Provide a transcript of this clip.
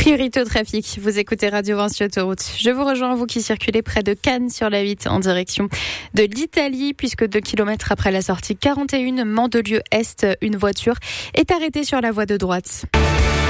Priorité au trafic, vous écoutez Radio 20 sur Autoroute. Je vous rejoins, vous qui circulez près de Cannes sur la 8 en direction de l'Italie, puisque 2 kilomètres après la sortie 41 Mandelieu Est, une voiture est arrêtée sur la voie de droite.